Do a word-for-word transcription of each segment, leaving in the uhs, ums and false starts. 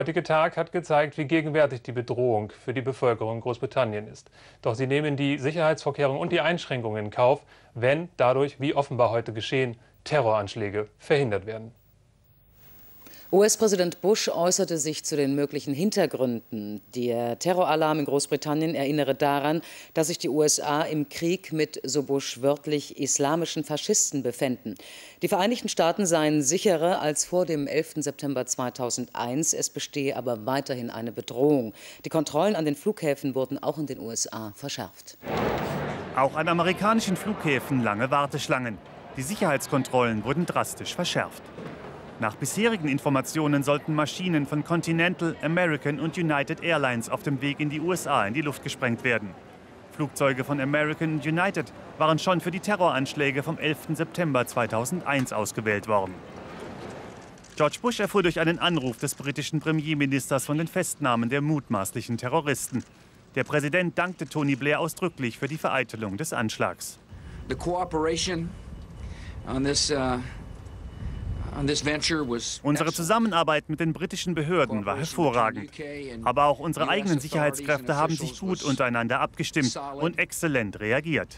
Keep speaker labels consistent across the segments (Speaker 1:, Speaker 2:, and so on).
Speaker 1: Der heutige Tag hat gezeigt, wie gegenwärtig die Bedrohung für die Bevölkerung Großbritannien ist. Doch sie nehmen die Sicherheitsvorkehrungen und die Einschränkungen in Kauf, wenn dadurch, wie offenbar heute geschehen, Terroranschläge verhindert werden.
Speaker 2: U S-Präsident Bush äußerte sich zu den möglichen Hintergründen. Der Terroralarm in Großbritannien erinnere daran, dass sich die U S A im Krieg mit, so Bush wörtlich, islamischen Faschisten befänden. Die Vereinigten Staaten seien sicherer als vor dem elften September zweitausendeins. Es bestehe aber weiterhin eine Bedrohung. Die Kontrollen an den Flughäfen wurden auch in den U S A verschärft.
Speaker 3: Auch an amerikanischen Flughäfen lange Warteschlangen. Die Sicherheitskontrollen wurden drastisch verschärft. Nach bisherigen Informationen sollten Maschinen von Continental, American und United Airlines auf dem Weg in die U S A in die Luft gesprengt werden. Flugzeuge von American und United waren schon für die Terroranschläge vom elften September zweitausendeins ausgewählt worden. George Bush erfuhr durch einen Anruf des britischen Premierministers von den Festnahmen der mutmaßlichen Terroristen. Der Präsident dankte Tony Blair ausdrücklich für die Vereitelung des Anschlags.
Speaker 4: The cooperation on this, uh
Speaker 3: Unsere Zusammenarbeit mit den britischen Behörden war hervorragend. Aber auch unsere eigenen Sicherheitskräfte haben sich gut untereinander abgestimmt und exzellent reagiert.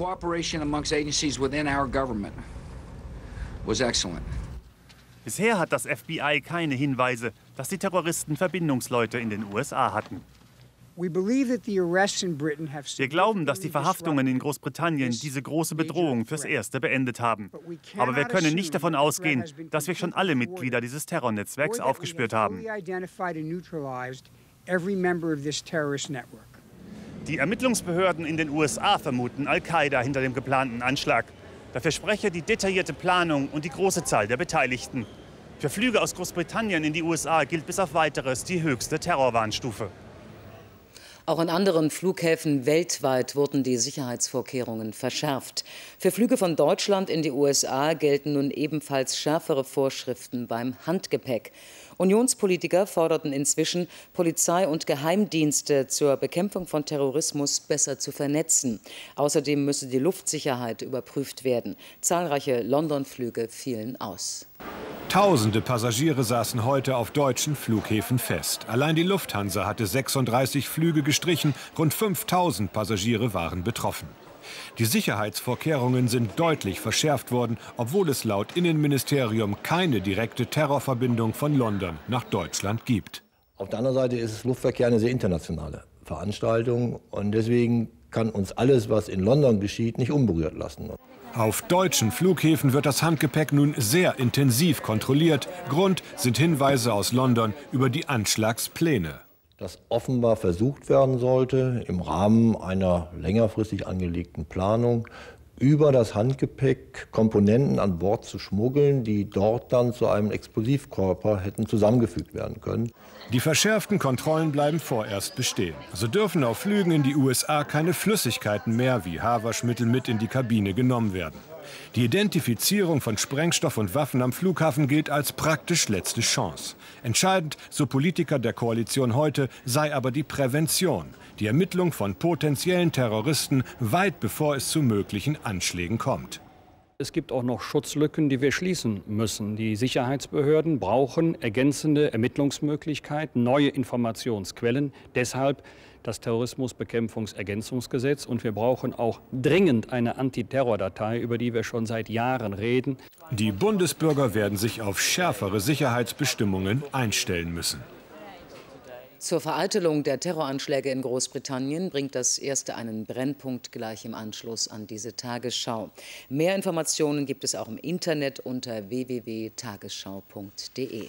Speaker 3: Bisher hat das F B I keine Hinweise, dass die Terroristen Verbindungsleute in den U S A hatten. Wir glauben, dass die Verhaftungen in Großbritannien diese große Bedrohung fürs Erste beendet haben. Aber wir können nicht davon ausgehen, dass wir schon alle Mitglieder dieses Terrornetzwerks aufgespürt haben. Die Ermittlungsbehörden in den U S A vermuten Al-Qaida hinter dem geplanten Anschlag. Dafür spreche die detaillierte Planung und die große Zahl der Beteiligten. Für Flüge aus Großbritannien in die U S A gilt bis auf Weiteres die höchste Terrorwarnstufe.
Speaker 2: Auch an anderen Flughäfen weltweit wurden die Sicherheitsvorkehrungen verschärft. Für Flüge von Deutschland in die U S A gelten nun ebenfalls schärfere Vorschriften beim Handgepäck. Unionspolitiker forderten inzwischen, Polizei und Geheimdienste zur Bekämpfung von Terrorismus besser zu vernetzen. Außerdem müsse die Luftsicherheit überprüft werden. Zahlreiche London-Flüge fielen aus.
Speaker 5: Tausende Passagiere saßen heute auf deutschen Flughäfen fest. Allein die Lufthansa hatte sechsunddreißig Flüge gestrichen, rund fünftausend Passagiere waren betroffen. Die Sicherheitsvorkehrungen sind deutlich verschärft worden, obwohl es laut Innenministerium keine direkte Terrorverbindung von London nach Deutschland gibt.
Speaker 6: Auf der anderen Seite ist es Luftverkehr eine sehr internationale Veranstaltung und deswegen kann uns alles, was in London geschieht, nicht unberührt lassen.
Speaker 5: Auf deutschen Flughäfen wird das Handgepäck nun sehr intensiv kontrolliert. Grund sind Hinweise aus London über die Anschlagspläne.
Speaker 6: Dass offenbar versucht werden sollte, im Rahmen einer längerfristig angelegten Planung über das Handgepäck Komponenten an Bord zu schmuggeln, die dort dann zu einem Explosivkörper hätten zusammengefügt werden können.
Speaker 5: Die verschärften Kontrollen bleiben vorerst bestehen. So dürfen auf Flügen in die U S A keine Flüssigkeiten mehr wie Haarwaschmittel mit in die Kabine genommen werden. Die Identifizierung von Sprengstoff und Waffen am Flughafen gilt als praktisch letzte Chance. Entscheidend, so Politiker der Koalition heute, sei aber die Prävention, die Ermittlung von potenziellen Terroristen, weit bevor es zu möglichen Anschlägen kommt.
Speaker 7: Es gibt auch noch Schutzlücken, die wir schließen müssen. Die Sicherheitsbehörden brauchen ergänzende Ermittlungsmöglichkeiten, neue Informationsquellen. Deshalb das Terrorismusbekämpfungsergänzungsgesetz. Und wir brauchen auch dringend eine Antiterrordatei, über die wir schon seit Jahren reden.
Speaker 5: Die Bundesbürger werden sich auf schärfere Sicherheitsbestimmungen einstellen müssen.
Speaker 2: Zur Vereitelung der Terroranschläge in Großbritannien bringt das Erste einen Brennpunkt gleich im Anschluss an diese Tagesschau. Mehr Informationen gibt es auch im Internet unter w w w punkt tagesschau punkt de.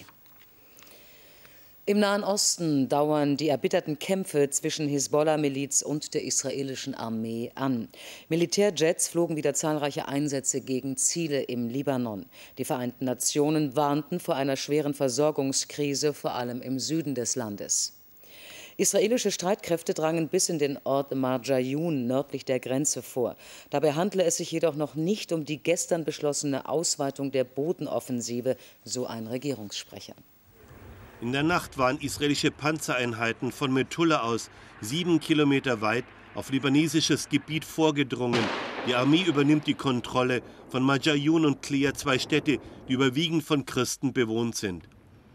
Speaker 2: Im Nahen Osten dauern die erbitterten Kämpfe zwischen Hisbollah-Miliz und der israelischen Armee an. Militärjets flogen wieder zahlreiche Einsätze gegen Ziele im Libanon. Die Vereinten Nationen warnten vor einer schweren Versorgungskrise, vor allem im Süden des Landes. Israelische Streitkräfte drangen bis in den Ort Marjayoun nördlich der Grenze vor. Dabei handle es sich jedoch noch nicht um die gestern beschlossene Ausweitung der Bodenoffensive, so ein Regierungssprecher.
Speaker 8: In der Nacht waren israelische Panzereinheiten von Metulla aus, sieben Kilometer weit, auf libanesisches Gebiet vorgedrungen. Die Armee übernimmt die Kontrolle von Marjayoun und Clear, zwei Städte, die überwiegend von Christen bewohnt sind.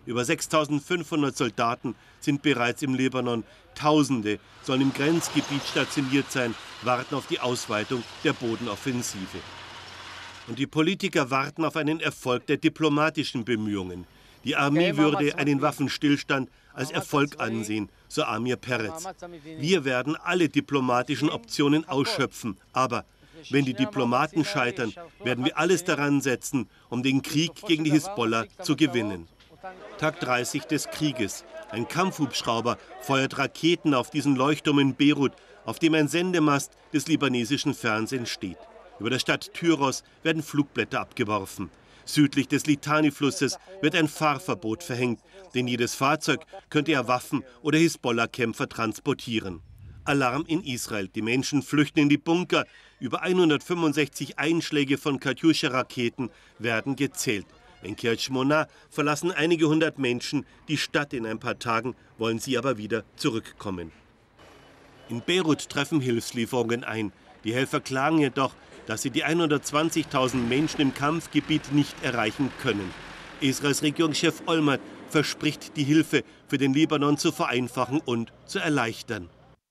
Speaker 8: Über sechstausendfünfhundert Soldaten sind bereits im Libanon. Tausende sollen im Grenzgebiet stationiert sein, warten auf die Ausweitung der Bodenoffensive. Und die Politiker warten auf einen Erfolg der diplomatischen Bemühungen. Die Armee würde einen Waffenstillstand als Erfolg ansehen, so Amir Peretz. Wir werden alle diplomatischen Optionen ausschöpfen, aber wenn die Diplomaten scheitern, werden wir alles daran setzen, um den Krieg gegen die Hisbollah zu gewinnen. Tag dreißig des Krieges. Ein Kampfhubschrauber feuert Raketen auf diesen Leuchtturm in Beirut, auf dem ein Sendemast des libanesischen Fernsehens steht. Über der Stadt Tyros werden Flugblätter abgeworfen. Südlich des Litani-Flusses wird ein Fahrverbot verhängt, denn jedes Fahrzeug könnte ja Waffen oder Hisbollah-Kämpfer transportieren. Alarm in Israel. Die Menschen flüchten in die Bunker. Über hundertfünfundsechzig Einschläge von Katjuscha-Raketen werden gezählt. In Kiryat Shmona verlassen einige hundert Menschen die Stadt in ein paar Tagen, wollen sie aber wieder zurückkommen. In Beirut treffen Hilfslieferungen ein. Die Helfer klagen jedoch, dass sie die hundertzwanzigtausend Menschen im Kampfgebiet nicht erreichen können. Israels Regierungschef Olmert verspricht, die Hilfe für den Libanon zu vereinfachen und zu erleichtern.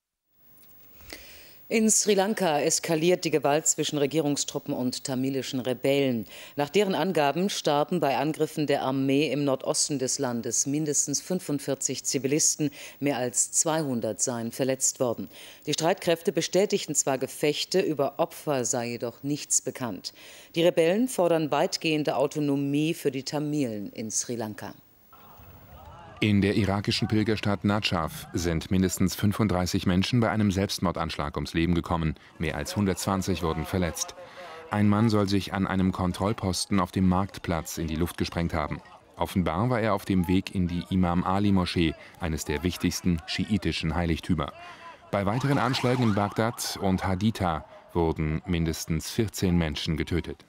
Speaker 2: In Sri Lanka eskaliert die Gewalt zwischen Regierungstruppen und tamilischen Rebellen. Nach deren Angaben starben bei Angriffen der Armee im Nordosten des Landes mindestens fünfundvierzig Zivilisten, mehr als zweihundert seien verletzt worden. Die Streitkräfte bestätigten zwar Gefechte, über Opfer sei jedoch nichts bekannt. Die Rebellen fordern weitgehende Autonomie für die Tamilen in Sri Lanka.
Speaker 9: In der irakischen Pilgerstadt Najaf sind mindestens fünfunddreißig Menschen bei einem Selbstmordanschlag ums Leben gekommen. Mehr als hundertzwanzig wurden verletzt. Ein Mann soll sich an einem Kontrollposten auf dem Marktplatz in die Luft gesprengt haben. Offenbar war er auf dem Weg in die Imam-Ali-Moschee, eines der wichtigsten schiitischen Heiligtümer. Bei weiteren Anschlägen in Bagdad und Haditha wurden mindestens vierzehn Menschen getötet.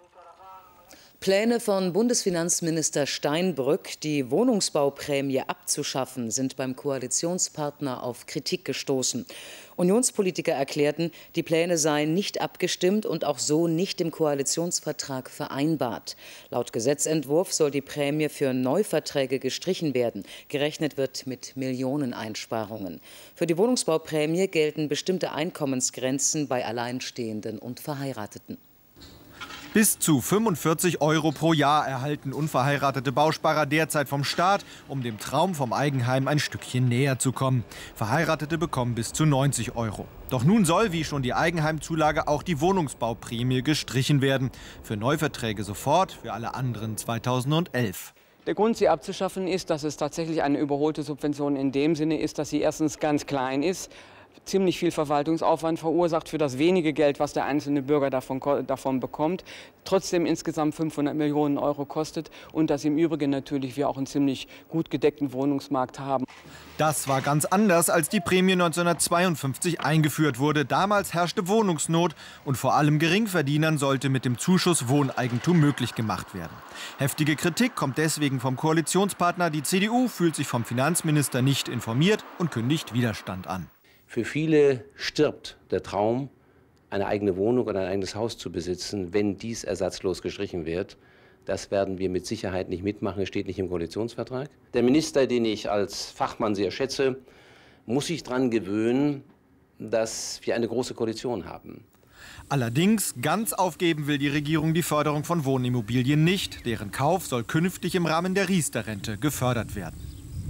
Speaker 2: Pläne von Bundesfinanzminister Steinbrück, die Wohnungsbauprämie abzuschaffen, sind beim Koalitionspartner auf Kritik gestoßen. Unionspolitiker erklärten, die Pläne seien nicht abgestimmt und auch so nicht im Koalitionsvertrag vereinbart. Laut Gesetzentwurf soll die Prämie für Neuverträge gestrichen werden. Gerechnet wird mit Millioneneinsparungen. Für die Wohnungsbauprämie gelten bestimmte Einkommensgrenzen bei Alleinstehenden und Verheirateten.
Speaker 10: Bis zu fünfundvierzig Euro pro Jahr erhalten unverheiratete Bausparer derzeit vom Staat, um dem Traum vom Eigenheim ein Stückchen näher zu kommen. Verheiratete bekommen bis zu neunzig Euro. Doch nun soll, wie schon die Eigenheimzulage, auch die Wohnungsbauprämie gestrichen werden. Für Neuverträge sofort, für alle anderen zweitausendelf.
Speaker 11: Der Grund, sie abzuschaffen, ist, dass es tatsächlich eine überholte Subvention in dem Sinne ist, dass sie erstens ganz klein ist, ziemlich viel Verwaltungsaufwand verursacht für das wenige Geld, was der einzelne Bürger davon, davon bekommt, trotzdem insgesamt fünfhundert Millionen Euro kostet und dass im Übrigen natürlich wir auch einen ziemlich gut gedeckten Wohnungsmarkt haben.
Speaker 10: Das war ganz anders, als die Prämie neunzehnhundertzweiundfünfzig eingeführt wurde. Damals herrschte Wohnungsnot und vor allem Geringverdienern sollte mit dem Zuschuss Wohneigentum möglich gemacht werden. Heftige Kritik kommt deswegen vom Koalitionspartner. Die C D U fühlt sich vom Finanzminister nicht informiert und kündigt Widerstand an.
Speaker 12: Für viele stirbt der Traum, eine eigene Wohnung oder ein eigenes Haus zu besitzen, wenn dies ersatzlos gestrichen wird. Das werden wir mit Sicherheit nicht mitmachen, es steht nicht im Koalitionsvertrag. Der Minister, den ich als Fachmann sehr schätze, muss sich daran gewöhnen, dass wir eine große Koalition haben.
Speaker 10: Allerdings, ganz aufgeben will die Regierung die Förderung von Wohnimmobilien nicht. Deren Kauf soll künftig im Rahmen der Riester-Rente gefördert werden.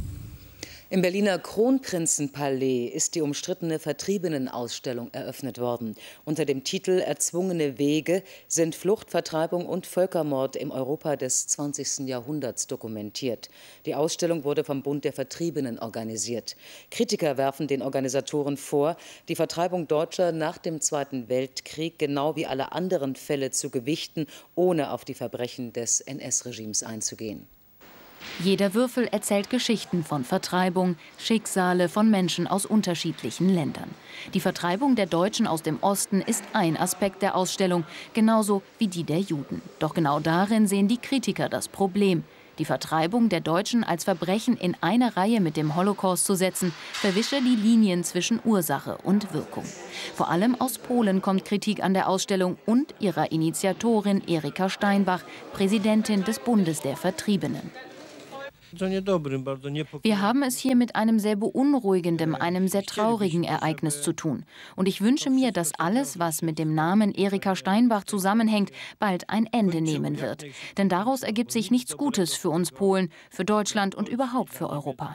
Speaker 2: Im Berliner Kronprinzenpalais ist die umstrittene Vertriebenenausstellung eröffnet worden. Unter dem Titel »Erzwungene Wege« sind Flucht, Vertreibung und Völkermord im Europa des zwanzigsten Jahrhunderts dokumentiert. Die Ausstellung wurde vom Bund der Vertriebenen organisiert. Kritiker werfen den Organisatoren vor, die Vertreibung Deutscher nach dem Zweiten Weltkrieg genau wie alle anderen Fälle zu gewichten, ohne auf die Verbrechen des N S-Regimes einzugehen.
Speaker 13: Jeder Würfel erzählt Geschichten von Vertreibung, Schicksale von Menschen aus unterschiedlichen Ländern. Die Vertreibung der Deutschen aus dem Osten ist ein Aspekt der Ausstellung, genauso wie die der Juden. Doch genau darin sehen die Kritiker das Problem. Die Vertreibung der Deutschen als Verbrechen in eine Reihe mit dem Holocaust zu setzen, verwische die Linien zwischen Ursache und Wirkung. Vor allem aus Polen kommt Kritik an der Ausstellung und ihrer Initiatorin Erika Steinbach, Präsidentin des Bundes der Vertriebenen. Wir haben es hier mit einem sehr beunruhigenden, einem sehr traurigen Ereignis zu tun. Und ich wünsche mir, dass alles, was mit dem Namen Erika Steinbach zusammenhängt, bald ein Ende nehmen wird. Denn daraus ergibt sich nichts Gutes für uns Polen, für Deutschland und überhaupt für Europa.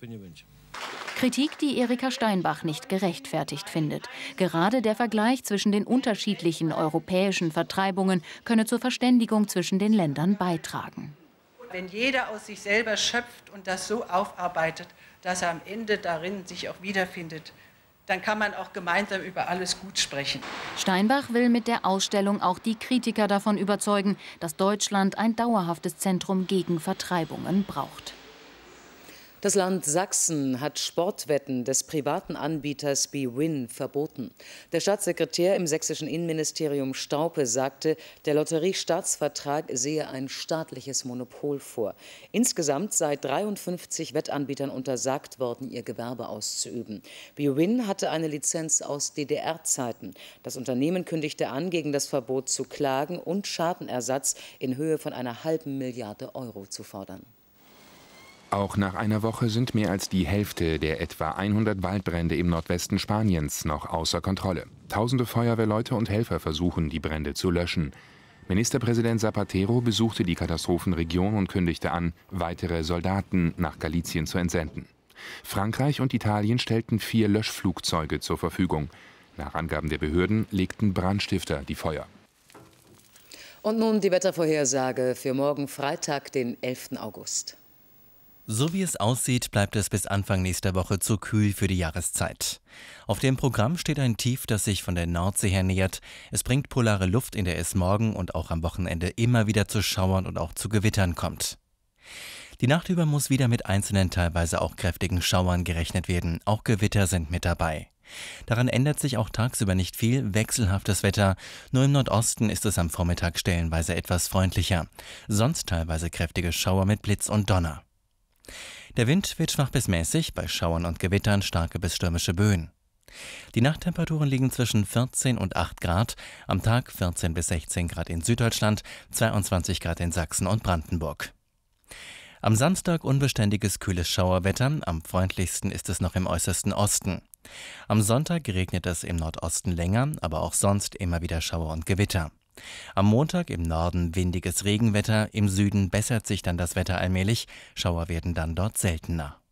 Speaker 13: Kritik, die Erika Steinbach nicht gerechtfertigt findet. Gerade der Vergleich zwischen den unterschiedlichen europäischen Vertreibungen könne zur Verständigung zwischen den Ländern beitragen.
Speaker 14: Wenn jeder aus sich selber schöpft und das so aufarbeitet, dass er am Ende darin sich auch wiederfindet, dann kann man auch gemeinsam über alles gut sprechen.
Speaker 13: Steinbach will mit der Ausstellung auch die Kritiker davon überzeugen, dass Deutschland ein dauerhaftes Zentrum gegen Vertreibungen braucht.
Speaker 2: Das Land Sachsen hat Sportwetten des privaten Anbieters bwin verboten. Der Staatssekretär im sächsischen Innenministerium Staupe sagte, der Lotteriestaatsvertrag sehe ein staatliches Monopol vor. Insgesamt sei dreiundfünfzig Wettanbietern untersagt worden, ihr Gewerbe auszuüben. bwin hatte eine Lizenz aus D D R-Zeiten. Das Unternehmen kündigte an, gegen das Verbot zu klagen und Schadenersatz in Höhe von einer halben Milliarde Euro zu fordern.
Speaker 9: Auch nach einer Woche sind mehr als die Hälfte der etwa hundert Waldbrände im Nordwesten Spaniens noch außer Kontrolle. Tausende Feuerwehrleute und Helfer versuchen, die Brände zu löschen. Ministerpräsident Zapatero besuchte die Katastrophenregion und kündigte an, weitere Soldaten nach Galicien zu entsenden. Frankreich und Italien stellten vier Löschflugzeuge zur Verfügung. Nach Angaben der Behörden legten Brandstifter die Feuer.
Speaker 2: Und nun die Wettervorhersage für morgen Freitag, den elften August.
Speaker 15: So wie es aussieht, bleibt es bis Anfang nächster Woche zu kühl für die Jahreszeit. Auf dem Programm steht ein Tief, das sich von der Nordsee her nähert. Es bringt polare Luft, in der es morgen und auch am Wochenende immer wieder zu Schauern und auch zu Gewittern kommt. Die Nacht über muss wieder mit einzelnen, teilweise auch kräftigen Schauern gerechnet werden. Auch Gewitter sind mit dabei. Daran ändert sich auch tagsüber nicht viel, wechselhaftes Wetter. Nur im Nordosten ist es am Vormittag stellenweise etwas freundlicher. Sonst teilweise kräftige Schauer mit Blitz und Donner. Der Wind wird schwach bis mäßig, bei Schauern und Gewittern starke bis stürmische Böen. Die Nachttemperaturen liegen zwischen vierzehn und acht Grad, am Tag vierzehn bis sechzehn Grad in Süddeutschland, zweiundzwanzig Grad in Sachsen und Brandenburg. Am Samstag unbeständiges, kühles Schauerwetter, am freundlichsten ist es noch im äußersten Osten. Am Sonntag regnet es im Nordosten länger, aber auch sonst immer wieder Schauer und Gewitter. Am Montag im Norden windiges Regenwetter, im Süden bessert sich dann das Wetter allmählich, Schauer werden dann dort seltener.